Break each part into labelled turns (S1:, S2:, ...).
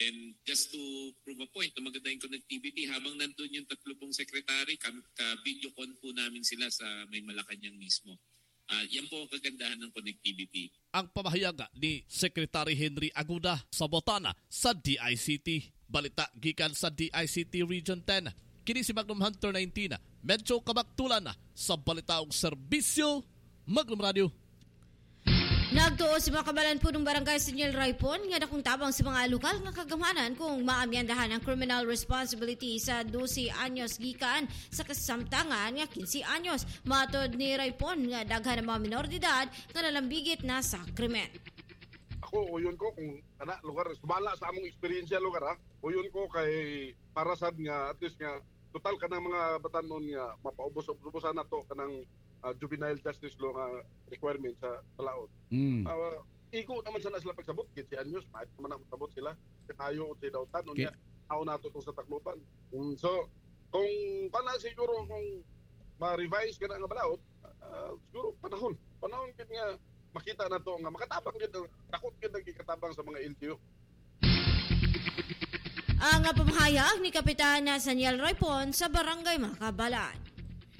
S1: And just to prove a point na maganda yung connectivity, habang nandun yung 30 sekretary, ka-video con po namin sila sa may Malacanang mismo. Yan po ang kagandahan ng connectivity.
S2: Ang pamahayag ni Secretary Henry Aguda sa botana sa DICT. Balita gikan sa DICT Region 10. Kini si Magnum Hunter 19, medyo kabaktulan sa balitaong serbisyo, Magnum Radio.
S3: Nagtuo si mga kabalan po ng barangay Senyal Raipon nga dakong tabang sa mga lokal nga kagamanan kung maamyandahan ang criminal responsibility sa 12 anyos gikan sa kasamtangan nga 15 anyos. Matod ni Raipon nga daghan ng mga minor de edad nga nalambigit na sa krimen.
S4: Ako, uyon ko kung lugar, sumala sa among eksperyensya lugar uyon ko kay parasad nga at least nga total ka ng mga batanon nga mapaubos-ubusan na to kanang juvenile justice law nga requirement sa laot. Iko naman sana sila pagsabot, 15 anyos, kahit naman na magsabot sila, kayo o sa dautan, unya, ako nato itong sa taklupan. So, kung siguro kung ma-revise ka na nga balaot, siguro panahon kit nga makita na to nga makatabang kit, takot kit nagkikatabang sa mga LGU.
S3: Ang pamahayag ni Kapitan Sanyal Raipon sa Barangay Makabalan.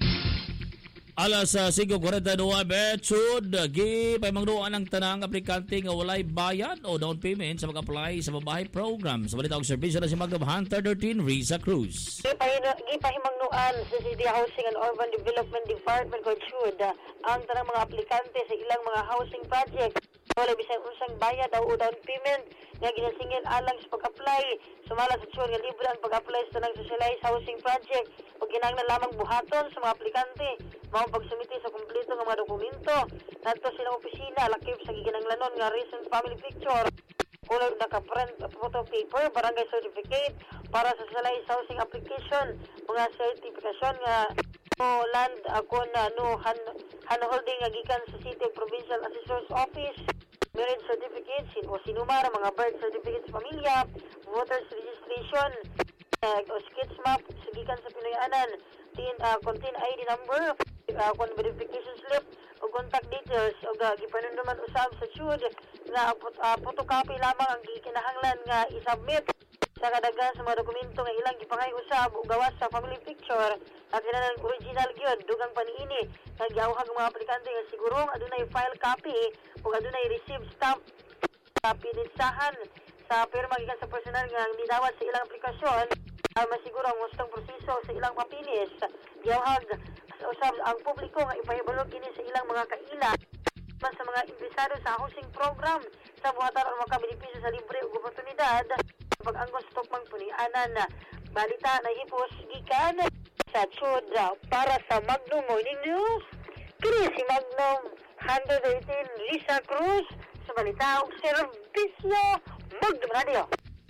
S5: Alas 5:42 Betsud, gipahimangduan ang tanang aplikante nga walay bayad o down payment sa mag-apply sa babahay program. Sa balita og serbisyo na si Magnum Hunter 13 Riza Cruz.
S6: Gipahimangduan sa City Housing and Urban Development Department ko Chud ang tanang mga aplikante sa ilang mga housing project. Wala bisan unsang bayad o down payment nga ginasingil alang sa pag-apply. Sumala sa Chud nga libre ang pag-apply sa tanang socialized housing project o ginahanglan lamang buhaton sa mga aplikante mao pagsumiti sa kumpleto ng mga dokumento nadto silang opisina lakip sa giginanglanon nga recent family picture ulag naka-print photo paper barangay certificate para sa socialized housing application mga certification nga land akon handholding nga gikan sa City Provincial Assessor's Office, marriage certificates o sinumar mga birth certificates sa pamilya, voters registration o skits map gikan sa Pinoyanan, contain ID number, verification slip o contact details o gipanunduman usab sa Chud nga photocopy lamang ang gikinahanglan nga i-submit sa kadaghan sa mga dokumento nga ilang gipangay usab o gawas sa family picture at kinahanglan original gyud dugang paniini nga giawhag mga aplikante nga sigurong adunay file copy o adunay received stamp pininsahan sa pirma gikan sa personal nga nidawat sa ilang aplikasyon masiguro ang gustong proseso sa ilang papilis giawhag usab ang publiko nga ipahibalog kini sa ilang mga kaila man sa mga empresaryo sa housing program sa buhatan ang makabenepisyo sa libre ug oportunidad pag-anggos tukmang punianan na balita na hipos gikan sa Chud para sa Magnum Morning News. Kini si Magnum 118 Lisa Cruz sa balita ug serbisyo Magnum Radio.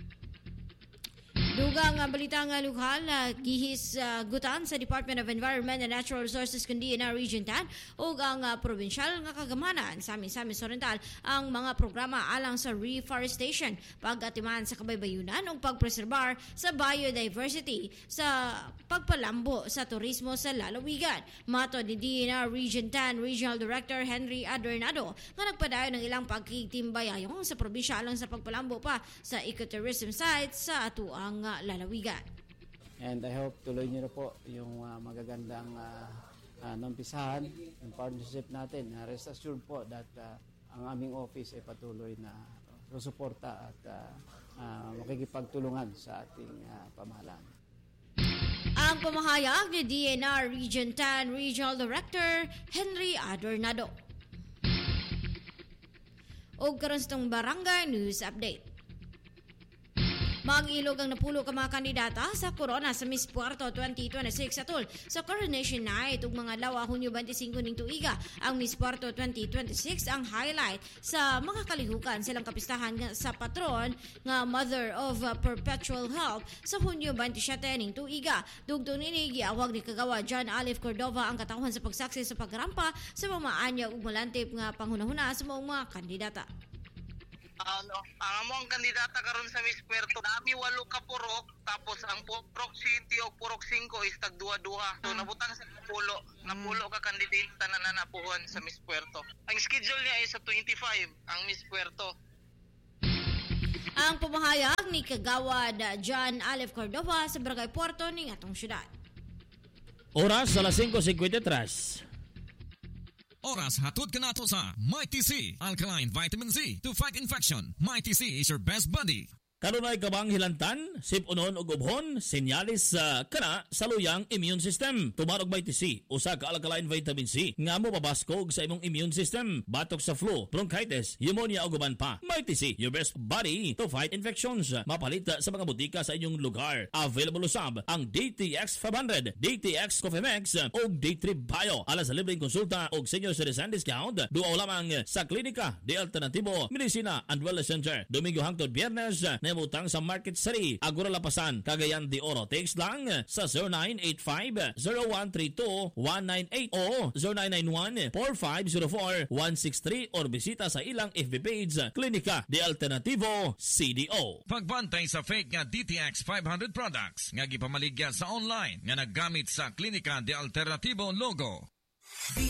S3: Dugang balita nga lokal gihis gutan sa Department of Environment and Natural Resources kundi na Region 10 ug ang provincial nga kagamanan sa Misamis Oriental ang mga programa alang sa reforestation, pag-atiman sa kabaybayunan ug pagpreserbar sa biodiversity sa pagpalambo sa turismo sa lalawigan. Matod ni DNR Region 10 Regional Director Henry Adornado nga nagpadayon ng ilang pagkitimbayayong sa probinsya alang sa pagpalambo pa sa ecotourism sites sa atuang lalawigan.
S7: And I hope tuloy niyo na po yung magagandang numpisahan yung partnership natin. Rest assured po that ang aming office ay patuloy na susuporta at makikipagtulungan sa ating pamahalaan.
S3: Ang pamahayag ni DNR Region 10 Regional Director Henry Adornado. O karon sa itong Barangay News Update. Mag-ilog ang napulo ka mga kandidata sa Corona sa Miss Puerto 2026 atol sa Coronation Night ug mga lawa Hunyo 25 ning tuiga. Ang Miss Puerto 2026 ang highlight sa mga kalihukan silang kapistahan sa patron nga Mother of Perpetual Health sa Hunyo 27 ning tuiga. Dugtong nini giawag ni kagawa John Alif Cordova ang katawhan sa pagsaksi sa pagrampa sa pamaanya ug malantip nga panghunahuna sa mga kandidata.
S8: Ang among kandidata karon sa Miss Puerto, nami 8 ka purok, tapos ang purok city o purok 5 is tag duha-duha. So nabutang sa napulo ka kandidata na nanapuhon sa Miss Puerto. Ang schedule niya ay sa 25 ang Miss Puerto.
S3: Ang pamahayag Tabang ni Kagawad John Alef Cordova sa Barangay Puerto ning atong syudad.
S5: Oras sa 5:53.
S9: Oras hatod ka nato sa Mighty C, Alkaline Vitamin C to fight infection. Mighty C is your best buddy.
S5: Kanunay kabang hilantan, sipunon ug ubhon, senyalis sa kana sa luyang immune system. Tumarog Mighty C, usa ka alkaline vitamin C nga mo pabaskog sa imong immune system, batok sa flu, bronchitis, pneumonia ug uban pa. Mighty C, your best buddy to fight infections. Mapalita sa mga butika sa inyong lugar. Available usab ang DTX 500, DTX Coffee Max ug D3 Bio. Alas sa libreng konsulta ug senior citizen discount, duaw lamang sa Klinika de Alternativo Medicina and Wellness Center. Domingo hangtod Biyernes nemutang sa Market City, Agora Lapasan, Cagayan de Oro. Text lang sa 0985-0132-198 o 0991-4504-163 or bisita sa ilang FB page Klinika de Alternativo CDO.
S9: Pagbantay sa fake nga DTX 500 products nga gipamaligya sa online nga naggamit sa Klinika de Alternativo logo.